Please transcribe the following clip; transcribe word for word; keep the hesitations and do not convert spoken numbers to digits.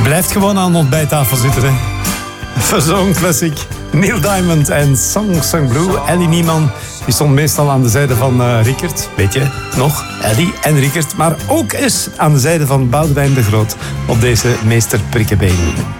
blijft gewoon aan de ontbijttafel zitten, hè. Voor zo'n classic. Neil Diamond en Song Sung Blue. Ellie Niemann, die stond meestal aan de zijde van uh, Rickert. Weet je, nog, Ellie en Rickert. Maar ook eens aan de zijde van Boudewijn de Groot op deze Meester Prikkebeen.